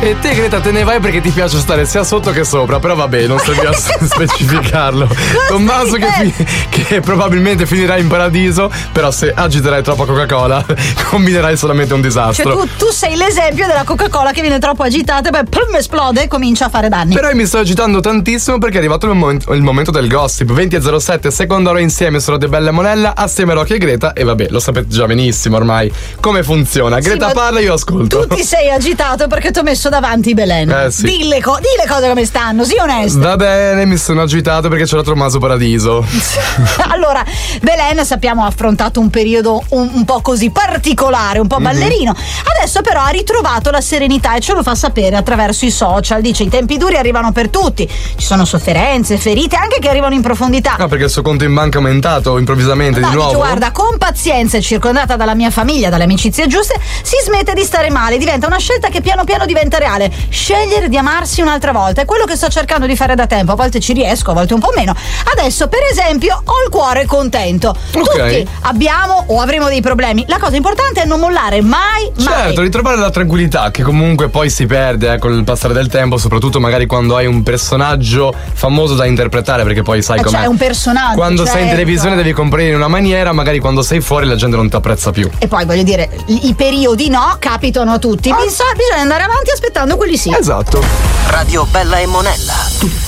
E te Greta te ne vai perché ti piace stare sia sotto che sopra. Però vabbè, non serviva a specificarlo. Tommaso che probabilmente finirà in paradiso. Però se agiterai troppa Coca-Cola combinerai solamente un disastro. Cioè tu sei l'esempio della Coca-Cola che viene troppo agitata e poi plum, esplode e comincia a fare danni. Però io mi sto agitando tantissimo perché è arrivato il momento del gossip. 20:07, seconda ora insieme sono De Bella e Monella assieme a Rocky e Greta. E vabbè, lo sapete già benissimo ormai come funziona. Greta parla, io ascolto. Tu ti sei agitato perché ti ho messo davanti Belen. Sì. Dì le cose come stanno, sii onesto. Va bene, mi sono agitato perché c'era Tommaso Paradiso. Allora, Belen sappiamo ha affrontato un periodo un po' così particolare, un po' ballerino. Adesso però ha ritrovato la serenità e ce lo fa sapere attraverso i social. Dice: i tempi duri arrivano per tutti, ci sono sofferenze, ferite anche che arrivano in profondità. No, perché il suo conto in banca è aumentato improvvisamente di nuovo. Dice, guarda, con pazienza e circondata dalla mia famiglia, dalle amicizie giuste, si smette di stare male, diventa una scelta che piano piano diventa reale. Scegliere di amarsi un'altra volta è quello che sto cercando di fare da tempo. A volte ci riesco, a volte un po' meno. Adesso, per esempio, ho il cuore contento. Tutti abbiamo o avremo dei problemi. La cosa importante è non mollare mai. Certo, ritrovare la tranquillità che comunque poi si perde con il passare del tempo, soprattutto magari quando hai un personaggio famoso da interpretare, perché poi sai com'è. Cioè, è un personaggio. Quando sei in televisione devi comparire in una maniera, magari quando sei fuori la gente non ti apprezza più. E poi voglio dire, i periodi capitano a tutti. Bisogna andare avanti aspettando quelli sì. Esatto. Radio Bella e Monella.